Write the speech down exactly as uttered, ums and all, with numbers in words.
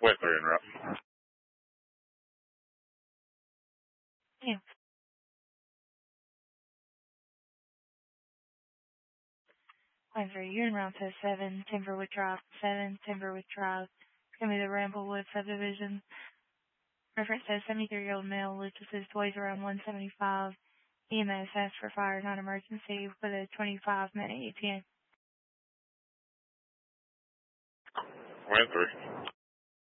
Went three in route. Yeah. Line three, you're in route to seven, Timberwood Drive, seven, Timberwood Drive. It's going to be the Ramblewood subdivision. Reference says seventy-three-year-old male, Lucas's weighs around one seventy-five. E M S asked for fire, not emergency, with a twenty-five minute E T A. Went three.